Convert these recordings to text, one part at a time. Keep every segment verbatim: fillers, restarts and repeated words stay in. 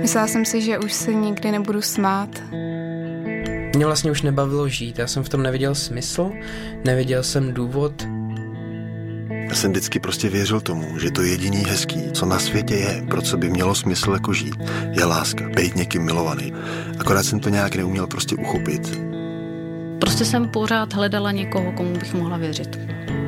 Myslela jsem si, že už se nikdy nebudu smát. Mě vlastně už nebavilo žít, já jsem v tom neviděl smysl, neviděl jsem důvod. Já jsem vždycky prostě věřil tomu, že to jediný hezký, co na světě je, pro co by mělo smysl jako žít, je láska, být někým milovaný. Akorát jsem to nějak neuměl prostě uchopit. Prostě jsem pořád hledala někoho, komu bych mohla věřit.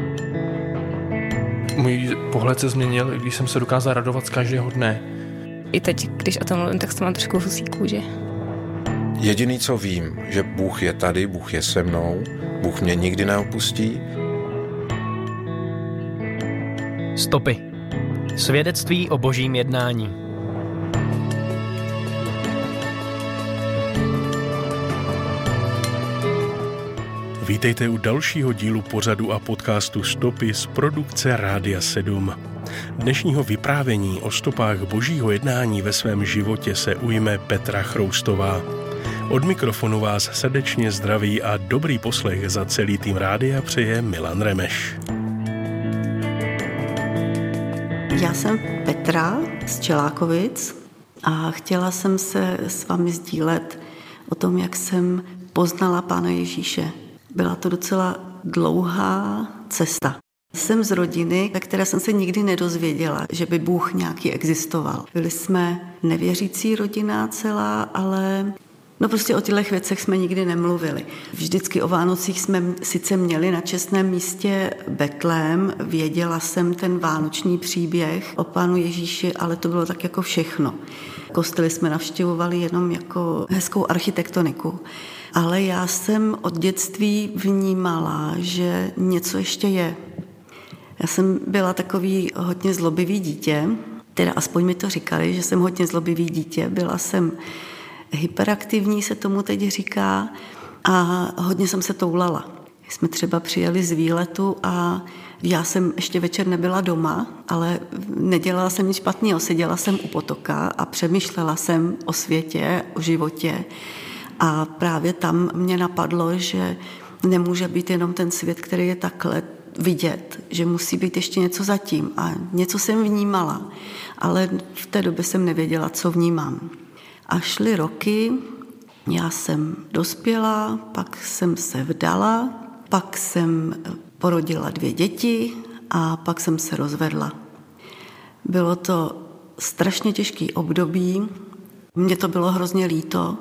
Můj pohled se změnil, když jsem se dokázal radovat z každého dne. I teď, když o tom mluvím, tak to mám trošku husí kůži. Jediný, co vím, že Bůh je tady, Bůh je se mnou, Bůh mě nikdy neopustí. Stopy. Svědectví o božím jednání. Vítejte u dalšího dílu pořadu a podcastu Stopy z produkce Rádia sedm. Dnešního vyprávění o stopách božího jednání ve svém životě se ujme Petra Chroustová. Od mikrofonu vás srdečně zdraví a dobrý poslech za celý tým rádia přeje Milan Remeš. Já jsem Petra z Čelákovic a chtěla jsem se s vámi sdílet o tom, jak jsem poznala Pána Ježíše. Byla to docela dlouhá cesta. Jsem z rodiny, ve které jsem se nikdy nedozvěděla, že by Bůh nějaký existoval. Byli jsme nevěřící rodina celá, ale no prostě o těchto věcech jsme nikdy nemluvili. Vždycky o Vánocích jsme sice měli na čestném místě Betlém, věděla jsem ten vánoční příběh o Pánu Ježíši, ale to bylo tak jako všechno. Kostely jsme navštěvovali jenom jako hezkou architektoniku. Ale já jsem od dětství vnímala, že něco ještě je. Já jsem byla takový hodně zlobivý dítě, teda aspoň mi to říkali, že jsem hodně zlobivý dítě. Byla jsem hyperaktivní, se tomu teď říká, a hodně jsem se toulala. Jsme třeba přijeli z výletu a já jsem ještě večer nebyla doma, ale nedělala jsem nic špatného. Seděla jsem u potoka a přemýšlela jsem o světě, o životě. A právě tam mě napadlo, že nemůže být jenom ten svět, který je takhle vidět, že musí být ještě něco zatím. A něco jsem vnímala, ale v té době jsem nevěděla, co vnímám. A šly roky, já jsem dospěla, pak jsem se vdala, pak jsem porodila dvě děti a pak jsem se rozvedla. Bylo to strašně těžký období, mně to bylo hrozně líto.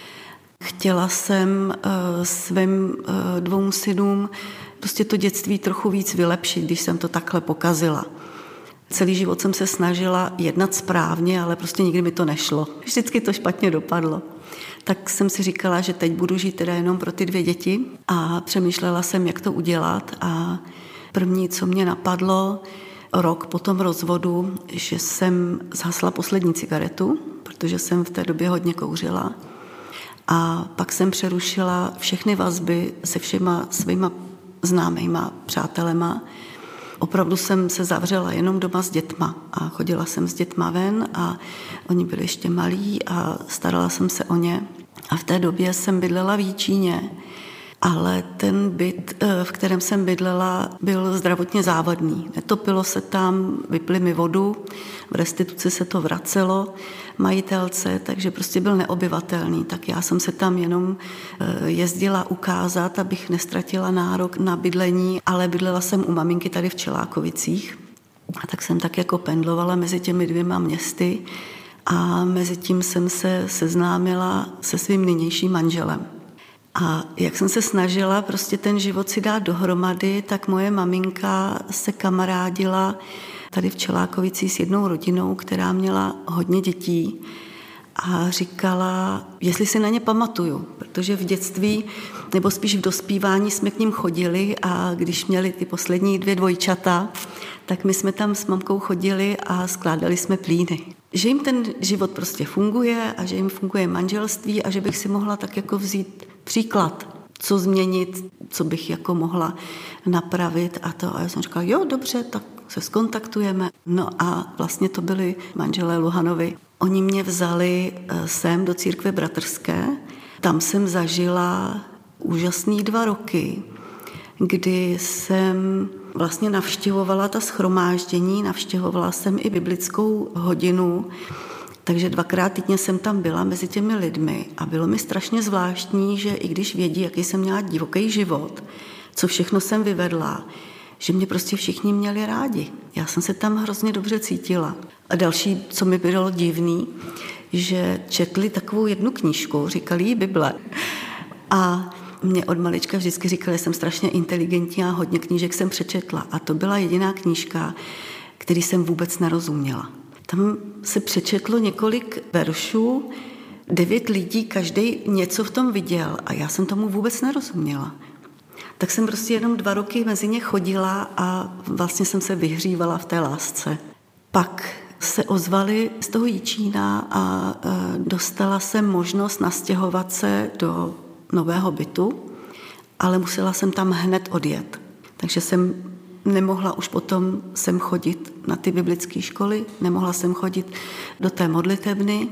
Chtěla jsem uh, svým uh, dvou synům prostě to dětství trochu víc vylepšit, když jsem to takhle pokazila. Celý život jsem se snažila jednat správně, ale prostě nikdy mi to nešlo. Vždycky to špatně dopadlo. Tak jsem si říkala, že teď budu žít teda jenom pro ty dvě děti a přemýšlela jsem, jak to udělat. A první, co mě napadlo, rok po tom rozvodu, že jsem zhasla poslední cigaretu, protože jsem v té době hodně kouřila. A pak jsem přerušila všechny vazby se všema svýma známejma přátelema. Opravdu jsem se zavřela jenom doma s dětma a chodila jsem s dětma ven a oni byli ještě malí a starala jsem se o ně. A v té době jsem bydlela v Jičíně, ale ten byt, v kterém jsem bydlela, byl zdravotně závadný. Netopilo se tam, vypli mi vodu, v restituci se to vracelo majitelce, takže prostě byl neobyvatelný. Tak já jsem se tam jenom jezdila ukázat, abych nestratila nárok na bydlení, ale bydlela jsem u maminky tady v Čelákovicích. A tak jsem tak jako pendlovala mezi těmi dvěma městy a mezi tím jsem se seznámila se svým nynějším manželem. A jak jsem se snažila prostě ten život si dát dohromady, tak moje maminka se kamarádila tady v Čelákovicích s jednou rodinou, která měla hodně dětí a říkala, jestli si na ně pamatuju, protože v dětství, nebo spíš v dospívání jsme k ním chodili a když měli ty poslední dvě dvojčata, tak my jsme tam s mamkou chodili a skládali jsme plíny. Že jim ten život prostě funguje a že jim funguje manželství a že bych si mohla tak jako vzít příklad, co změnit, co bych jako mohla napravit a to. A já jsem říkala, jo, dobře, tak se skontaktujeme. No a vlastně to byli manželé Luhanovi. Oni mě vzali sem do církve bratrské. Tam jsem zažila úžasný dva roky, kdy jsem vlastně navštěvovala ta shromáždění, navštěvovala jsem i biblickou hodinu Takže dvakrát týdně jsem tam byla mezi těmi lidmi a bylo mi strašně zvláštní, že i když vědí, jaký jsem měla divoký život, co všechno jsem vyvedla, že mě prostě všichni měli rádi. Já jsem se tam hrozně dobře cítila. A další, co mi bylo divný, že četli takovou jednu knížku, říkali jí Bible. A mě od malička vždycky říkali, že jsem strašně inteligentní a hodně knížek jsem přečetla. A to byla jediná knížka, který jsem vůbec nerozuměla. Tam se přečetlo několik veršů, devět lidí, každý něco v tom viděl a já jsem tomu vůbec nerozuměla. Tak jsem prostě jenom dva roky mezi ně chodila a vlastně jsem se vyhřívala v té lásce. Pak se ozvali z toho Jičína a dostala jsem možnost nastěhovat se do nového bytu, ale musela jsem tam hned odjet. Takže jsem nemohla už potom sem chodit na ty biblické školy, nemohla jsem chodit do té modlitebny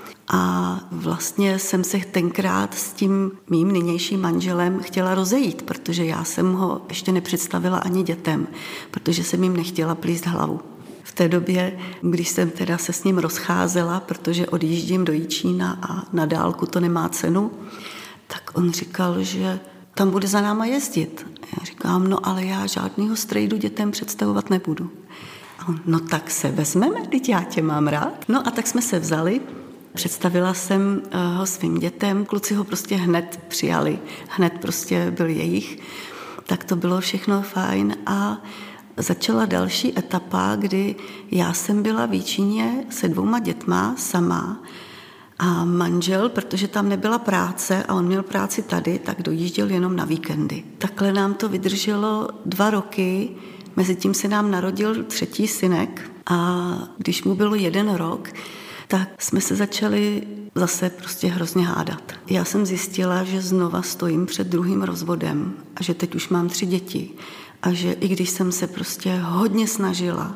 a vlastně jsem se tenkrát s tím mým nynějším manželem chtěla rozejít, protože já jsem ho ještě nepředstavila ani dětem, protože jsem jim nechtěla plíst hlavu. V té době, když jsem teda se s ním rozcházela, protože odjíždím do Jičína a na dálku to nemá cenu, tak on říkal, že tam bude za náma jezdit. Já říkám, no ale já žádnýho strejdu dětem představovat nebudu. A on, no tak se vezmeme, teď já tě mám rád. No a tak jsme se vzali, představila jsem ho svým dětem, kluci ho prostě hned přijali, hned prostě byl jejich, tak to bylo všechno fajn a začala další etapa, kdy já jsem byla v Jičíně se dvouma dětma sama a manžel, protože tam nebyla práce a on měl práci tady, tak dojížděl jenom na víkendy. Takhle nám to vydrželo dva roky, mezi tím se nám narodil třetí synek a když mu bylo jeden rok, tak jsme se začali zase prostě hrozně hádat. Já jsem zjistila, že znova stojím před druhým rozvodem a že teď už mám tři děti a že i když jsem se prostě hodně snažila,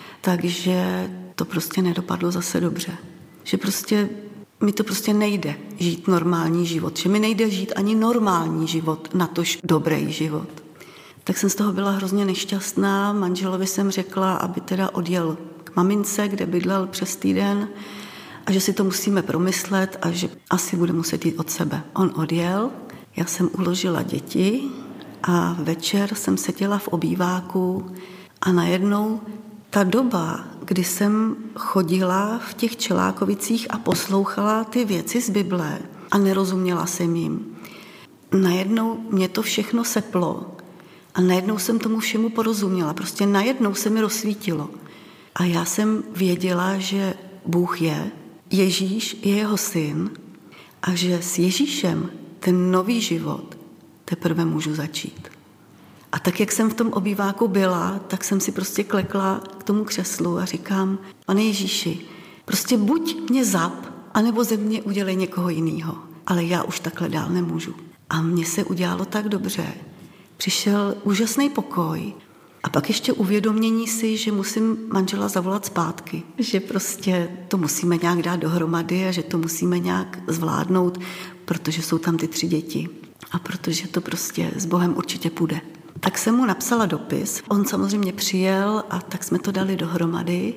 takže to prostě nedopadlo zase dobře. Že prostě mi to prostě nejde žít normální život, že mi nejde žít ani normální život, natož dobrý život. Tak jsem z toho byla hrozně nešťastná, manželovi jsem řekla, aby teda odjel k mamince, kde bydlel přes týden a že si to musíme promyslet a že asi bude muset jít od sebe. On odjel, já jsem uložila děti a večer jsem seděla v obýváku a najednou ta doba, kdy jsem chodila v těch Čelákovicích a poslouchala ty věci z Bible a nerozuměla jsem jim, najednou mě to všechno seplo a najednou jsem tomu všemu porozuměla. Prostě najednou se mi rozsvítilo. A já jsem věděla, že Bůh je, Ježíš je jeho syn a že s Ježíšem ten nový život teprve můžu začít. A tak, jak jsem v tom obýváku byla, tak jsem si prostě klekla k tomu křeslu a říkám, Pane Ježíši, prostě buď mě zap, anebo ze mě udělej někoho jinýho. Ale já už takhle dál nemůžu. A mně se udělalo tak dobře. Přišel úžasný pokoj a pak ještě uvědomění si, že musím manžela zavolat zpátky. Že prostě to musíme nějak dát dohromady a že to musíme nějak zvládnout, protože jsou tam ty tři děti. A protože to prostě s Bohem určitě půjde. Tak jsem mu napsala dopis. On samozřejmě přijel a tak jsme to dali dohromady.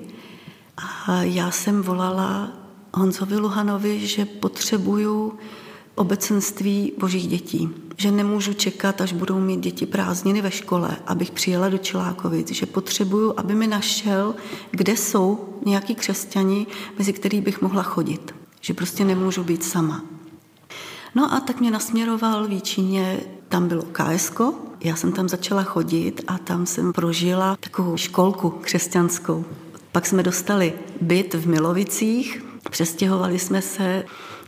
A já jsem volala Honzovi Luhanovi, že potřebuju obecenství božích dětí. Že nemůžu čekat, až budou mít děti prázdniny ve škole, abych přijela do Čelákovic. Že potřebuju, aby mi našel, kde jsou nějaký křesťani, mezi který bych mohla chodit. Že prostě nemůžu být sama. No a tak mě nasměroval v Jičíně, tam bylo K S ko, já jsem tam začala chodit a tam jsem prožila takovou školku křesťanskou. Pak jsme dostali byt v Milovicích, přestěhovali jsme se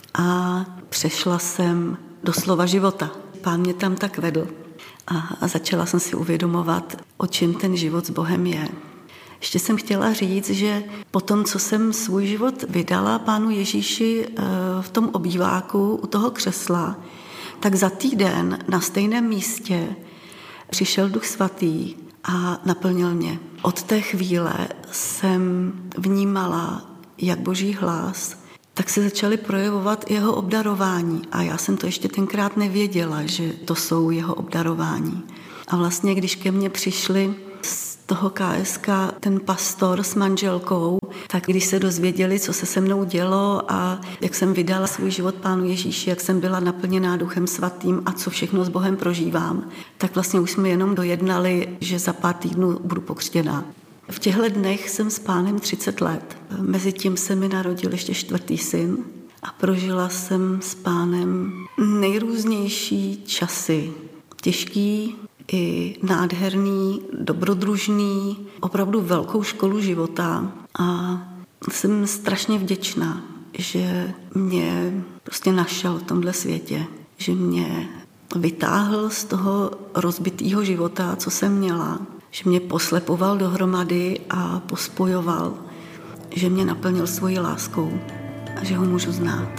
a přešla jsem do slova života. Pán mě tam tak vedl a, a začala jsem si uvědomovat, o čem ten život s Bohem je. Ještě jsem chtěla říct, že po tom, co jsem svůj život vydala Pánu Ježíši v tom obýváku u toho křesla, tak za týden na stejném místě přišel Duch Svatý a naplnil mě. Od té chvíle jsem vnímala, jak Boží hlas, tak se začaly projevovat jeho obdarování. A já jsem to ještě tenkrát nevěděla, že to jsou jeho obdarování. A vlastně, když ke mně přišli z toho K S ka ten pastor s manželkou, tak když se dozvěděli, co se se mnou dělo a jak jsem vydala svůj život Pánu Ježíši, jak jsem byla naplněná Duchem Svatým a co všechno s Bohem prožívám, tak vlastně už jsme jenom dojednali, že za pár týdnů budu pokřtěná. V těchto dnech jsem s Pánem třicet let. Mezitím se mi narodil ještě čtvrtý syn a prožila jsem s Pánem nejrůznější časy. Těžký i nádherný, dobrodružný, opravdu velkou školu života a jsem strašně vděčná, že mě prostě našel v tomhle světě, že mě vytáhl z toho rozbitého života, co jsem měla, že mě poslepoval dohromady a pospojoval, že mě naplnil svojí láskou a že ho můžu znát.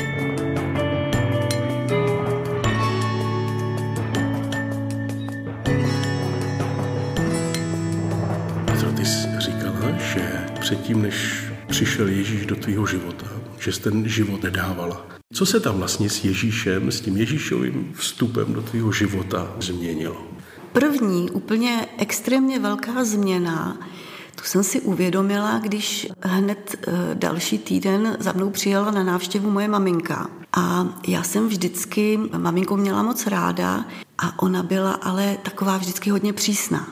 Ty jsi říkala, že předtím, než přišel Ježíš do tvýho života, že jsi ten život nedávala. Co se tam vlastně s Ježíšem, s tím Ježíšovým vstupem do tvýho života změnilo? První, úplně extrémně velká změna, tu jsem si uvědomila, když hned další týden za mnou přijela na návštěvu moje maminka. A já jsem vždycky maminku měla moc ráda a ona byla ale taková vždycky hodně přísná.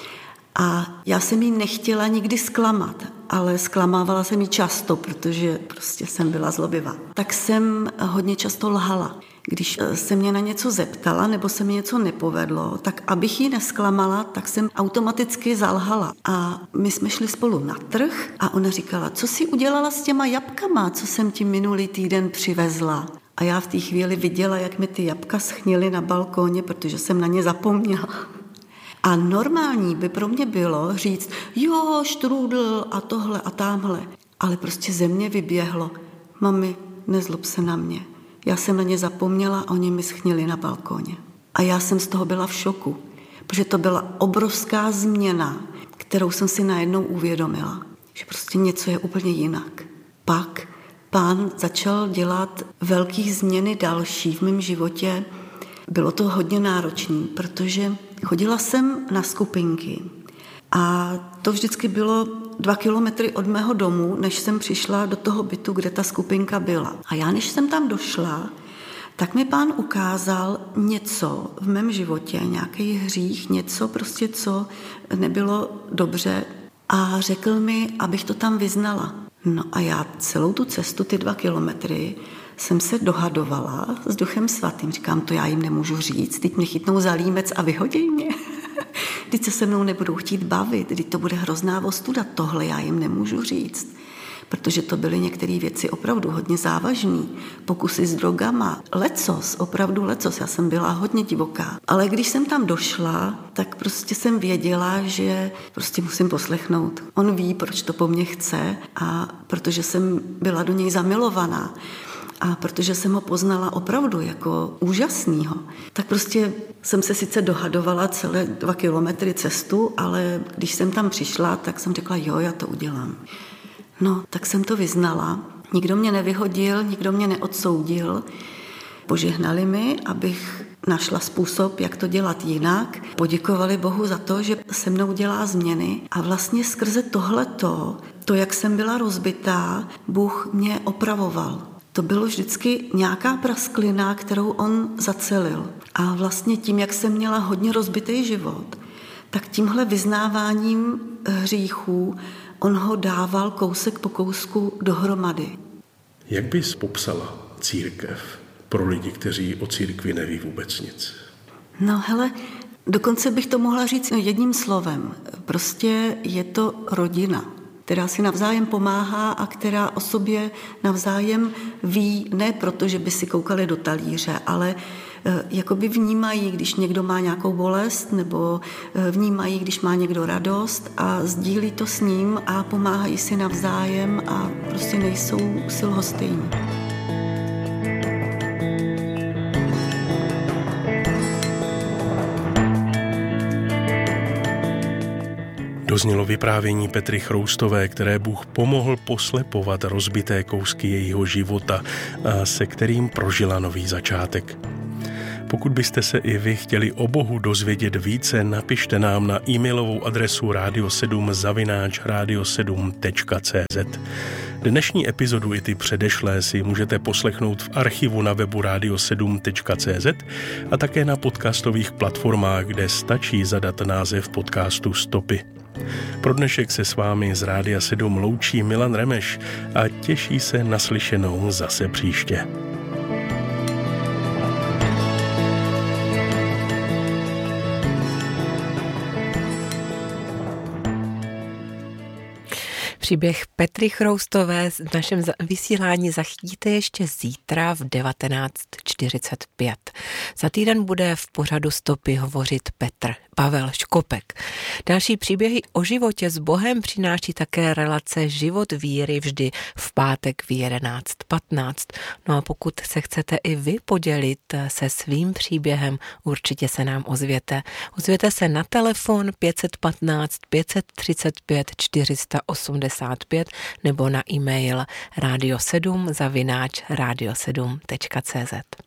A já jsem jí nechtěla nikdy zklamat, ale zklamávala jsem jí často, protože prostě jsem byla zlobivá. Tak jsem hodně často lhala. Když se mě na něco zeptala nebo se mi něco nepovedlo, tak abych ji nesklamala, tak jsem automaticky zalhala. A my jsme šli spolu na trh a ona říkala, co jsi udělala s těma jabkama, co jsem ti minulý týden přivezla. A já v té chvíli viděla, jak mi ty jabka schnily na balkóně, protože jsem na ně zapomněla. A normální by pro mě bylo říct, jo, štrůdl a tohle a támhle. Ale prostě ze mě vyběhlo, mami, nezlob se na mě. Já jsem na ně zapomněla a oni mi schnili na balkóně. A já jsem z toho byla v šoku, protože to byla obrovská změna, kterou jsem si najednou uvědomila, že prostě něco je úplně jinak. Pak Pán začal dělat velké změny další v mém životě. Bylo to hodně náročné, protože chodila jsem na skupinky a to vždycky bylo dva kilometry od mého domu, než jsem přišla do toho bytu, kde ta skupinka byla. A já, než jsem tam došla, tak mi Pán ukázal něco v mém životě, nějaký hřích, něco prostě, co nebylo dobře a řekl mi, abych to tam vyznala. No a já celou tu cestu, ty dva kilometry, jsem se dohadovala s Duchem Svatým. Říkám, to já jim nemůžu říct, teď mě chytnou za límec a vyhodí mě. Teď se se mnou nebudou chtít bavit, teď to bude hrozná ostuda, tohle já jim nemůžu říct. Protože to byly některé věci opravdu hodně závažné. Pokusy s drogama, lecos, opravdu lecos, já jsem byla hodně divoká. Ale když jsem tam došla, tak prostě jsem věděla, že prostě musím poslechnout. On ví, proč to po mně chce a protože jsem byla do něj zamilovaná. A protože jsem ho poznala opravdu jako úžasnýho, tak prostě jsem se sice dohadovala celé dva kilometry cestu, ale když jsem tam přišla, tak jsem řekla, jo, já to udělám. No, tak jsem to vyznala. Nikdo mě nevyhodil, nikdo mě neodsoudil. Požehnali mi, abych našla způsob, jak to dělat jinak. Poděkovali Bohu za to, že se mnou dělá změny. A vlastně skrze tohleto, to, jak jsem byla rozbitá, Bůh mě opravoval. To bylo vždycky nějaká prasklina, kterou on zacelil. A vlastně tím, jak jsem měla hodně rozbitý život, tak tímhle vyznáváním hříchů on ho dával kousek po kousku dohromady. Jak bys popsala církev pro lidi, kteří o církvi neví vůbec nic? No hele, dokonce bych to mohla říct jedním slovem. Prostě je to rodina, která si navzájem pomáhá a která o sobě navzájem ví, ne proto, že by si koukali do talíře, ale jakoby vnímají, když někdo má nějakou bolest, nebo vnímají, když má někdo radost a sdílí to s ním a pomáhají si navzájem a prostě nejsou si lhostejní. Doznělo vyprávění Petry Chroustové, které Bůh pomohl poslepovat rozbité kousky jejího života, a se kterým prožila nový začátek. Pokud byste se i vy chtěli o Bohu dozvědět více, napište nám na e-mailovou adresu radio sedm zavináč radio sedm tečka cé zet. Dnešní epizodu i ty předešlé si můžete poslechnout v archivu na webu radio sedm tečka cé zet a také na podcastových platformách, kde stačí zadat název podcastu Stopy. Pro dnešek se s vámi z Rádia sedm loučí Milan Remeš a těší se na slyšenou zase příště. Příběh Petry Chroustové v našem vysílání zachytíte ještě zítra v devatenáct čtyřicet pět. Za týden bude v pořadu Stopy hovořit Petr Pavel Škopek. Další příběhy o životě s Bohem přináší také relace Život víry vždy v pátek v jedenáct patnáct. No a pokud se chcete i vy podělit se svým příběhem, určitě se nám ozvěte. Ozvěte se na telefon pět jedna pět pět tři pět čtyři osmdesát pět nebo na e-mail radio sedm zavináč radio sedm tečka cé zet.